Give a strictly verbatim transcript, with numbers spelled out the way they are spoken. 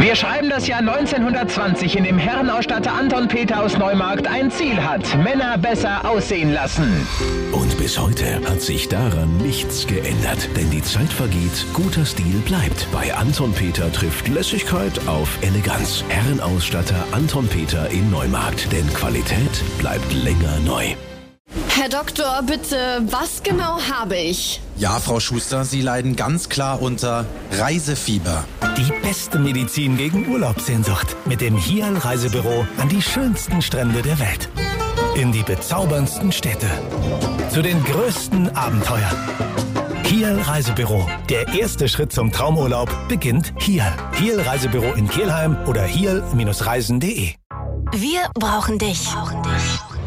Wir schreiben das Jahr neunzehnhundertzwanzig, in dem Herrenausstatter Anton Peter aus Neumarkt ein Ziel hat: Männer besser aussehen lassen. Und bis heute hat sich daran nichts geändert. Denn die Zeit vergeht, guter Stil bleibt. Bei Anton Peter trifft Lässigkeit auf Eleganz. Herrenausstatter Anton Peter in Neumarkt. Denn Qualität bleibt länger neu. Herr Doktor, bitte, was genau habe ich? Ja, Frau Schuster, Sie leiden ganz klar unter Reisefieber. Die beste Medizin gegen Urlaubssehnsucht mit dem Hial Reisebüro an die schönsten Strände der Welt. In die bezauberndsten Städte. Zu den größten Abenteuern. Hial Reisebüro. Der erste Schritt zum Traumurlaub beginnt hier. Hial Reisebüro in Kelheim oder hial Bindestrich reisen punkt de. Wir brauchen dich. Brauchen dich.